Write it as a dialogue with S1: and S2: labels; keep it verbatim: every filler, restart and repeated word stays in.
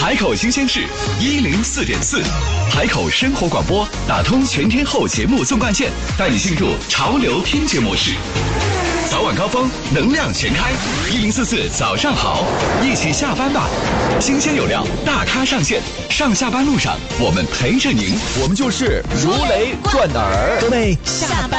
S1: 海口新鲜事一零四点四，海口生活广播打通全天候节目纵贯线，带你进入潮流听觉模式。早晚高峰，能量全开，一零四四早上好，一起下班吧。新鲜有料，大咖上线，上下班路上我们陪着您，
S2: 我们就是如雷贯耳。
S3: 各位下班。